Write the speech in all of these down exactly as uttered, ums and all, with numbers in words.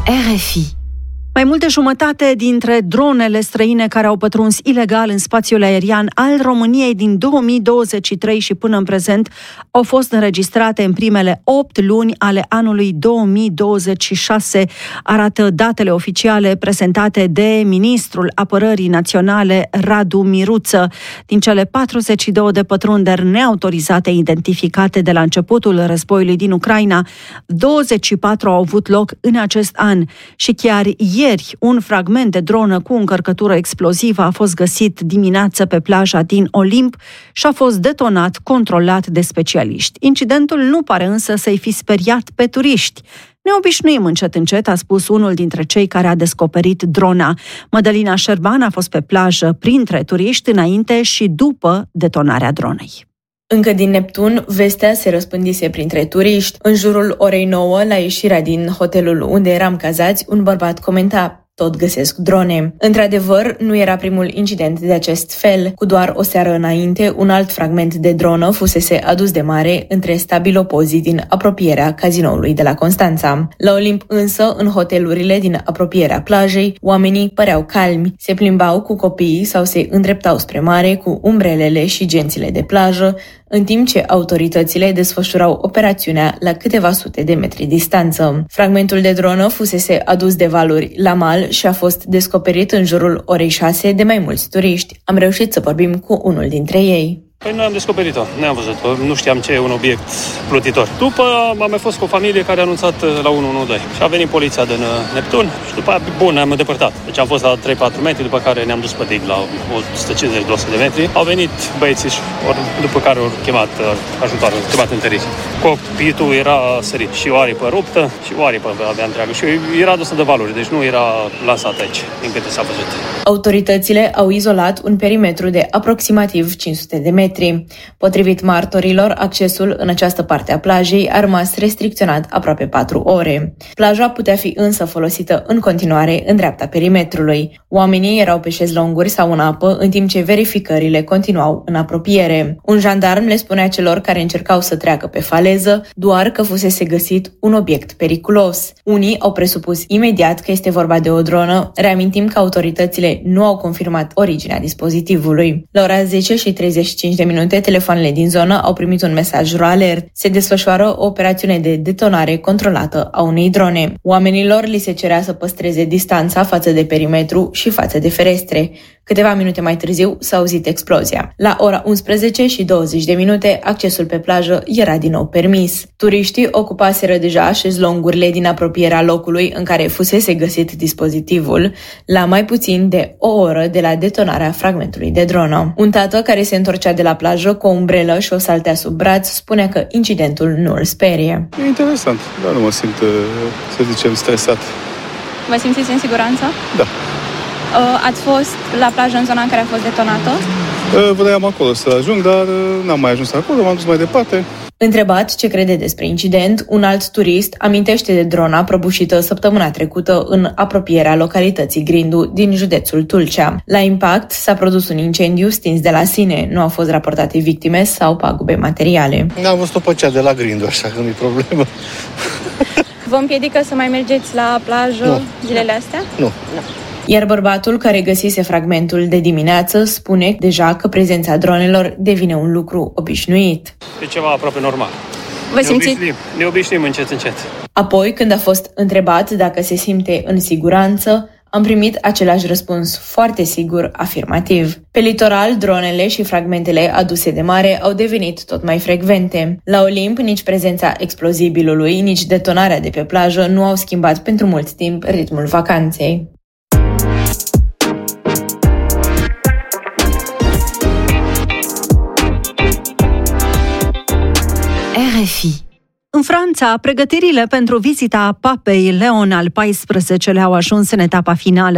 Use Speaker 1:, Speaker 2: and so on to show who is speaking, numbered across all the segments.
Speaker 1: R F I. Mai mult de jumătate dintre dronele străine care au pătruns ilegal în spațiul aerian al României din două mii douăzeci și trei și până în prezent au fost înregistrate în primele opt luni ale anului două mii douăzeci și șase, arată datele oficiale prezentate de Ministrul Apărării Naționale Radu Miruță. Din cele patruzeci și două de pătrunderi neautorizate identificate de la începutul războiului din Ucraina, douăzeci și patru au avut loc în acest an și chiar ieri un fragment de dronă cu încărcătură explozivă a fost găsit dimineață pe plaja din Olimp și a fost detonat, controlat de specialiști. Incidentul nu pare însă să-i fi speriat pe turiști. Ne obișnuim încet încet, a spus unul dintre cei care a descoperit drona. Mădălina Șerban a fost pe plajă printre turiști înainte și după detonarea dronei.
Speaker 2: Încă din Neptun, vestea se răspândise printre turiști. În jurul orei nouă, la ieșirea din hotelul unde eram cazați, un bărbat comenta: tot găsesc drone. Într-adevăr, nu era primul incident de acest fel. Cu doar o seară înainte, un alt fragment de dronă fusese adus de mare între stabilopozii din apropierea cazinoului de la Constanța. La Olimp însă, în hotelurile din apropierea plajei, oamenii păreau calmi, se plimbau cu copiii sau se îndreptau spre mare cu umbrelele și gențile de plajă, în timp ce autoritățile desfășurau operațiunea la câteva sute de metri distanță. Fragmentul de dronă fusese adus de valuri la mal și a fost descoperit în jurul orei șase de mai mulți turiști. Am reușit să vorbim cu unul dintre ei.
Speaker 3: Păi noi am descoperit-o, ne-am văzut-o, nu știam ce e un obiect plutitor. După am mai fost cu o familie care a anunțat la unu unu doi și a venit poliția din Neptun și după aia, bun, ne-am depărtat. Deci am fost la trei patru metri, după care ne-am dus pe dig la o sută cincizeci - două sute de metri. Au venit băieții și or, după care au chemat ajutorul, au chemat întăriri. Cockpitul era sărit și o aripă ruptă și o aripă abia întreagă și era dusă de valuri, deci nu era lansat aici, din câte s-a văzut.
Speaker 2: Autoritățile au izolat un perimetru de aproximativ cinci sute de metri. Potrivit martorilor, accesul în această parte a plajei a rămas restricționat aproape patru ore. Plaja putea fi însă folosită în continuare în dreapta perimetrului. Oamenii erau pe șezlonguri sau în apă, în timp ce verificările continuau în apropiere. Un jandarm le spunea celor care încercau să treacă pe faleză doar că fusese găsit un obiect periculos. Unii au presupus imediat că este vorba de o dronă. Reamintim că autoritățile nu au confirmat originea dispozitivului. La ora zece și treizeci și cinci de minute, telefoanele din zonă au primit un mesaj alert. Se desfășoară o operațiune de detonare controlată a unei drone. Oamenilor li se cerea să păstreze distanța față de perimetru și față de ferestre. Câteva minute mai târziu s-a auzit explozia. La ora unsprezece și douăzeci de minute, accesul pe plajă era din nou permis. Turiștii ocupaseră deja șezlongurile din apropierea locului în care fusese găsit dispozitivul, la mai puțin de o oră de la detonarea fragmentului de dronă. Un tată care se întorcea de la plajă cu o umbrelă și o saltea sub braț spunea că incidentul nu îl sperie.
Speaker 4: E interesant, dar nu mă simt, să zicem, stresat.
Speaker 5: Vă simțiți în siguranță?
Speaker 4: Da.
Speaker 5: Ați fost la plajă în zona în care a fost detonată?
Speaker 4: Vreau acolo să ajung, dar n-am mai ajuns acolo, m-am dus mai departe.
Speaker 2: Întrebat ce crede despre incident, un alt turist amintește de drona prăbușită săptămâna trecută în apropierea localității Grindu din județul Tulcea. La impact s-a produs un incendiu stins de la sine. Nu au fost raportate victime sau pagube materiale.
Speaker 6: N-am văzut-o pe cea de la Grindu, așa că nu-i problemă.
Speaker 5: Vă împiedică să mai mergeți la plajă
Speaker 6: nu.
Speaker 5: zilele astea?
Speaker 6: Nu. nu.
Speaker 2: Iar bărbatul care găsise fragmentul de dimineață spune deja că prezența dronelor devine un lucru obișnuit.
Speaker 3: E ceva aproape normal.
Speaker 5: Vă simțiți? Ne
Speaker 3: obișnim, ne obișnim încet, încet.
Speaker 2: Apoi, când a fost întrebat dacă se simte în siguranță, am primit același răspuns foarte sigur, afirmativ. Pe litoral, dronele și fragmentele aduse de mare au devenit tot mai frecvente. La Olimp, nici prezența explozibilului, nici detonarea de pe plajă nu au schimbat pentru mult timp ritmul vacanței.
Speaker 1: R F I. În Franța, pregătirile pentru vizita papei Leon al paisprezecelea-lea au ajuns în etapa finală.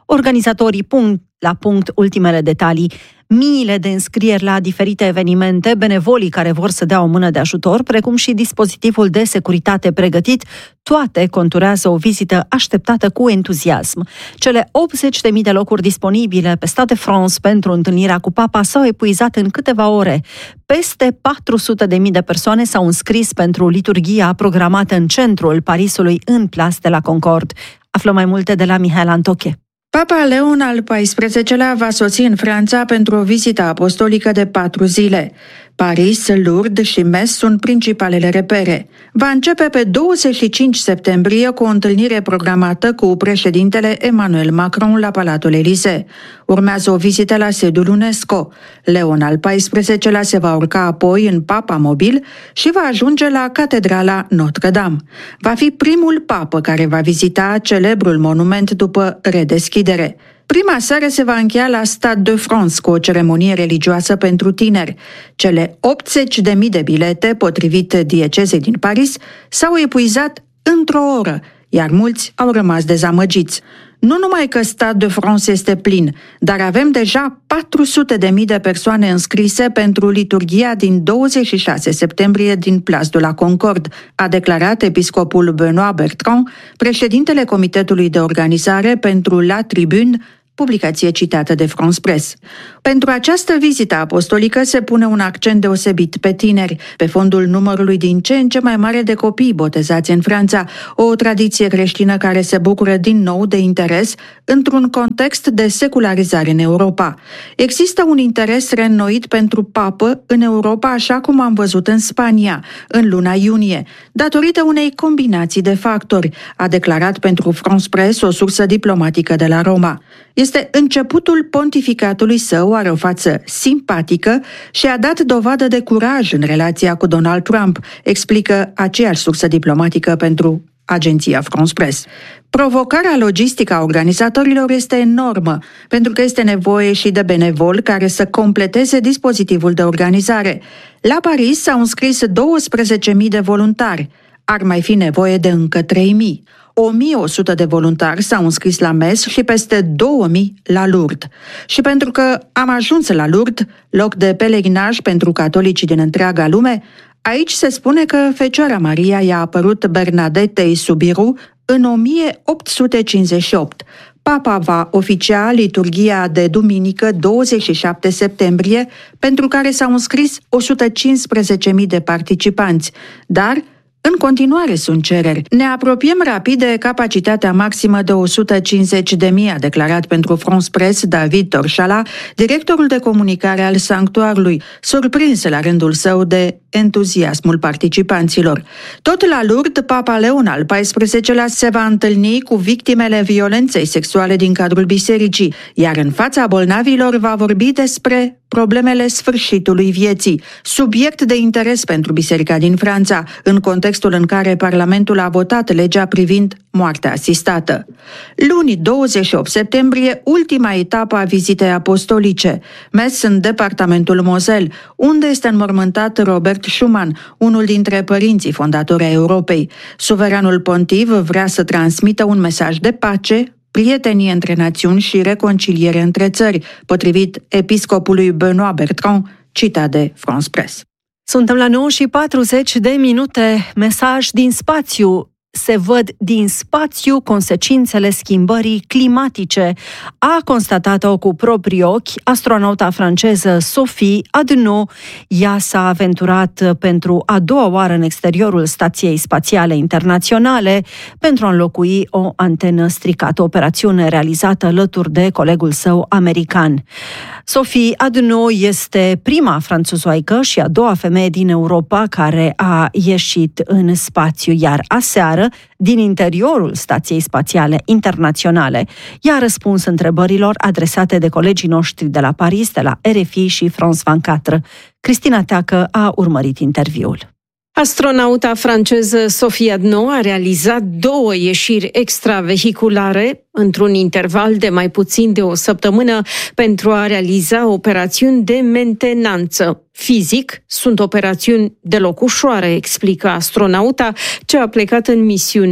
Speaker 1: Organizatorii pun la punct ultimele detalii. Miile de înscrieri la diferite evenimente, benevolii care vor să dea o mână de ajutor, precum și dispozitivul de securitate pregătit, toate conturează o vizită așteptată cu entuziasm. Cele optzeci de mii de locuri disponibile pe Stade de France pentru întâlnirea cu Papa s-au epuizat în câteva ore. Peste patru sute de mii de persoane s-au înscris pentru liturghia programată în centrul Parisului, în Place de la Concorde. Aflăm mai multe de la Mihaela Antoche.
Speaker 7: Papa Leon al paisprezecelea va sosi în Franța pentru o vizită apostolică de patru zile. Paris, Lourdes și Metz sunt principalele repere. Va începe pe douăzeci și cinci septembrie cu o întâlnire programată cu președintele Emmanuel Macron la Palatul Élysée. Urmează o vizită la sediul UNESCO. Leon al paisprezecelea se va urca apoi în Papa Mobil și va ajunge la Catedrala Notre-Dame. Va fi primul papă care va vizita celebrul monument după redeschidere. Prima seară se va încheia la Stade de France cu o ceremonie religioasă pentru tineri. Cele optzeci de mii de bilete, potrivit diecezei din Paris, s-au epuizat într-o oră, iar mulți au rămas dezamăgiți. Nu numai că Stade de France este plin, dar avem deja patru sute de mii de persoane înscrise pentru liturghia din douăzeci și șase septembrie din Place de la Concorde, a declarat episcopul Benoît Bertrand, președintele Comitetului de Organizare pentru La Tribune, publicație citată de France Press. Pentru această vizită apostolică se pune un accent deosebit pe tineri, pe fondul numărului din ce în ce mai mare de copii botezați în Franța, o tradiție creștină care se bucură din nou de interes într-un context de secularizare în Europa. Există un interes reînnoit pentru papă în Europa, așa cum am văzut în Spania, în luna iunie, datorită unei combinații de factori, a declarat pentru France Press o sursă diplomatică de la Roma. Este începutul pontificatului său, are o față simpatică și a dat dovadă de curaj în relația cu Donald Trump, explică aceeași sursă diplomatică pentru agenția France Press. Provocarea logistică a organizatorilor este enormă, pentru că este nevoie și de benevoli care să completeze dispozitivul de organizare. La Paris s-au înscris douăsprezece mii de voluntari. Ar mai fi nevoie de încă trei mii. o mie o sută de voluntari s-au înscris la Metz și peste două mii la Lourdes. Și pentru că am ajuns la Lourdes, loc de pelerinaj pentru catolicii din întreaga lume, aici se spune că Fecioara Maria i-a apărut Bernadetei Soubirous în o mie opt sute cincizeci și opt. Papa va oficia liturghia de duminică douăzeci și șapte septembrie, pentru care s-au înscris o sută cincisprezece mii de participanți, dar în continuare sunt cereri. Ne apropiem rapid de capacitatea maximă de o sută cincizeci de mii, a declarat pentru France Press David Torșala, directorul de comunicare al sanctuarului, surprins la rândul său de entuziasmul participanților. Tot la Lourdes, Papa Leon al paisprezecelea se va întâlni cu victimele violenței sexuale din cadrul bisericii, iar în fața bolnavilor va vorbi despre problemele sfârșitului vieții, subiect de interes pentru biserica din Franța, în contextul în care Parlamentul a votat legea privind moartea asistată. Luni, douăzeci și opt septembrie, ultima etapă a vizitei apostolice, Metz în departamentul Moselle, unde este înmormântat Robert Schuman, unul dintre părinții fondatori ai Europei. Suveranul pontiv vrea să transmită un mesaj de pace, prietenie între națiuni și reconciliere între țări, potrivit episcopului Benoît Bertrand, citat de France Press.
Speaker 1: Suntem la nouă și patruzeci de minute. Mesaj din spațiu. Se văd din spațiu consecințele schimbării climatice. A constatat-o cu proprii ochi astronauta franceză Sophie Adenau. Ea s-a aventurat pentru a doua oară în exteriorul Stației Spațiale Internaționale pentru a înlocui o antenă stricată, o operațiune realizată alături de colegul său american. Sophie Adenau este prima franțuzoaică și a doua femeie din Europa care a ieșit în spațiu, iar aseară, din interiorul Stației Spațiale Internaționale, ea a răspuns întrebărilor adresate de colegii noștri de la Paris, de la R F I și France douăzeci și patru. Cristina Teacă a urmărit interviul.
Speaker 8: Astronauta franceză Sophie Adenau a realizat două ieșiri extravehiculare într-un interval de mai puțin de o săptămână pentru a realiza operațiuni de mentenanță. Fizic, sunt operațiuni deloc ușoare, explică astronauta, ce a plecat în misiune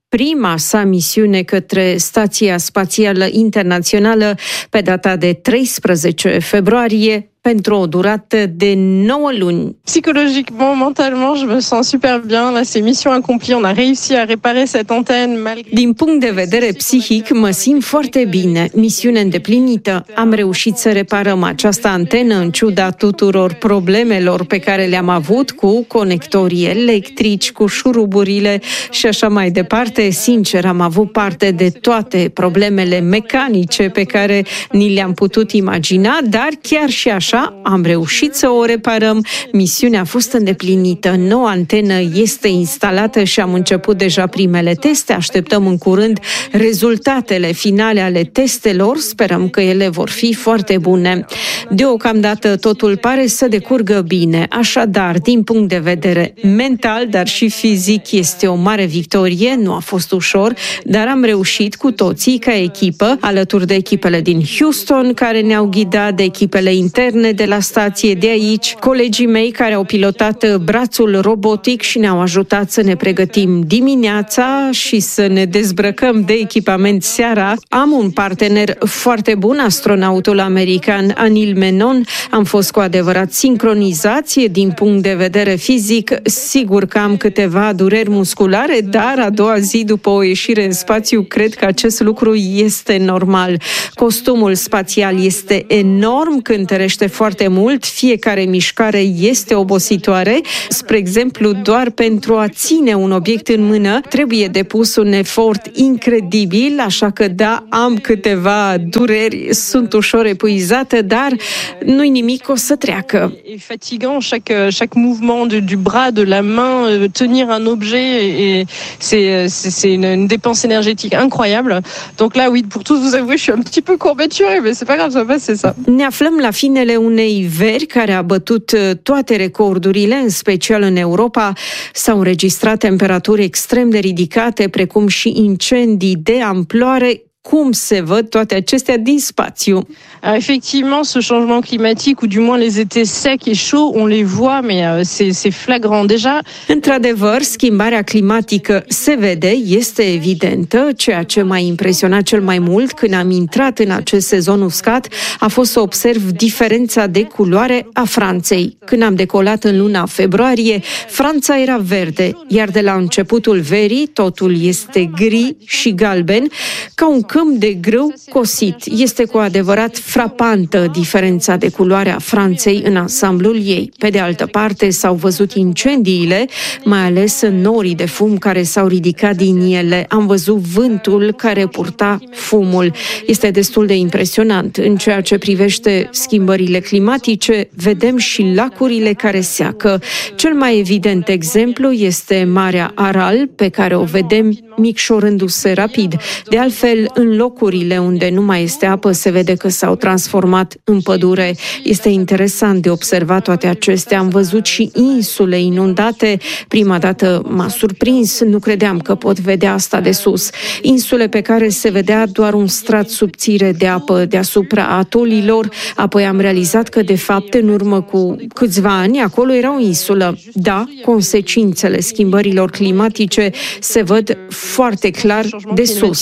Speaker 8: prima sa misiune către Stația Spațială Internațională pe data de treisprezece februarie, pentru o durată de nouă luni.
Speaker 9: Psychologiquement, mentalement, je me sens super bien. Là, c'est mission accomplie. On a réussi à réparer cette antenne malgré...
Speaker 8: Din punct de vedere psihic, mă simt foarte bine. Misiune îndeplinită. Am reușit să reparăm această antenă în ciuda tuturor problemelor pe care le-am avut cu conectorii electrici, cu șuruburile și așa mai departe. Sincer, am avut parte de toate problemele mecanice pe care ni le-am putut imagina, dar chiar și așa am reușit să o reparăm. Misiunea a fost îndeplinită. Noua antenă este instalată și am început deja primele teste. Așteptăm în curând rezultatele finale ale testelor. Sperăm că ele vor fi foarte bune. Deocamdată totul pare să decurgă bine. Așadar, din punct de vedere mental, dar și fizic, este o mare victorie. Nu a fost ușor, dar am reușit cu toții ca echipă, alături de echipele din Houston, care ne-au ghidat, de echipele interne de la stație de aici, colegii mei care au pilotat brațul robotic și ne-au ajutat să ne pregătim dimineața și să ne dezbrăcăm de echipament seara. Am un partener foarte bun, astronautul american Anil Menon. Am fost cu adevărat sincronizați din punct de vedere fizic. Sigur că am câteva dureri musculare, dar a doua zi după o ieșire în spațiu, cred că acest lucru este normal. Costumul spațial este enorm, cântărește foarte mult, fiecare mișcare este obositoare. Spre exemplu, doar pentru a ține un obiect în mână trebuie depus un efort incredibil, așa că da, am câteva dureri, sunt ușor epuizată, dar nu-i nimic, o să treacă.
Speaker 9: E fatigant chaque chaque mouvement de, du bras, de la main, tenir un objet, et c'est c'est une, une dépense énergétique incroyable. Donc là, oui, pour tout vous avouer, je suis un petit peu courbaturée, mais c'est pas grave, ça va, c'est ça.
Speaker 8: Ne aflăm la finele unei veri care a bătut toate recordurile, în special în Europa. S-au înregistrat temperaturi extrem de ridicate, precum și incendii de amploare. Cum se văd toate acestea din spațiu?
Speaker 9: Effectivement, ce changement climatique, ou du moins les étés secs et chauds, on les voit, mais c'est, c'est flagrant déjà.
Speaker 8: Într-adevăr, schimbarea climatică se vede, este evidentă. Ceea ce m-a impresionat cel mai mult când am intrat în acest sezon uscat a fost să observ diferența de culoare a Franței. Când am decolat în luna februarie, Franța era verde, iar de la începutul verii totul este gri și galben, ca un câmp de grâu cosit. Este cu adevărat frapantă diferența de culoare a Franței în ansamblul ei. Pe de altă parte, s-au văzut incendiile, mai ales norii de fum care s-au ridicat din ele. Am văzut vântul care purta fumul. Este destul de impresionant. În ceea ce privește schimbările climatice, vedem și lacurile care seacă. Cel mai evident exemplu este Marea Aral, pe care o vedem micșorându-se rapid. De altfel, în locurile unde nu mai este apă, se vede că s-au transformat în pădure. Este interesant de observat toate acestea. Am văzut și insule inundate. Prima dată m-a surprins, nu credeam că pot vedea asta de sus. Insule pe care se vedea doar un strat subțire de apă deasupra atolilor. Apoi am realizat că, de fapt, în urmă cu câțiva ani, acolo era o insulă. Da, consecințele schimbărilor climatice se văd foarte clar de sus.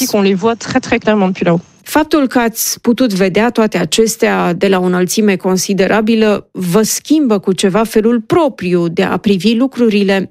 Speaker 8: Faptul că ați putut vedea toate acestea de la o înălțime considerabilă vă schimbă cu ceva felul propriu de a privi lucrurile.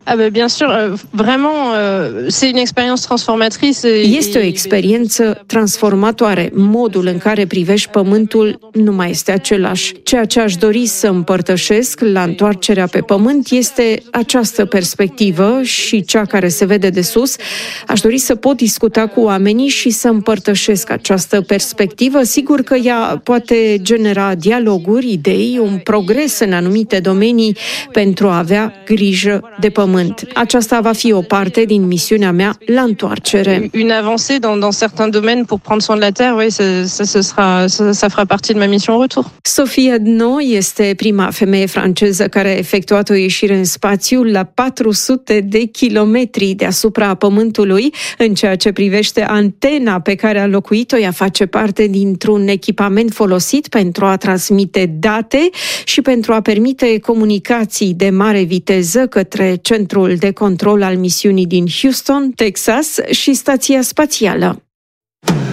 Speaker 8: Este o experiență transformatoare. Modul în care privești pământul nu mai este același. Ceea ce aș dori să împărtășesc la întoarcerea pe pământ este această perspectivă și cea care se vede de sus. Aș dori să pot discuta cu oamenii și să împărtășesc această perspectivă. Sigur că ea poate genera dialoguri, idei, un progres în anumite domenii pentru a avea grijă de pământ. Aceasta va fi o parte din misiunea mea la întoarcere.
Speaker 9: Une avancée dans dans certains domaines pour prendre soin de la terre, oui, ça ça ça sera ça, ça fera partie de ma mission retour.
Speaker 8: Sophie Adno este prima femeie franceză care a efectuat o ieșire în spațiu la patru sute de kilometri deasupra Pământului. În ceea ce privește antena pe care a locuit-o, ea face face parte dintr-un echipament folosit pentru a transmite date și pentru a permite comunicații de mare viteză către centrul de control al misiunii din Houston, Texas și stația spațială.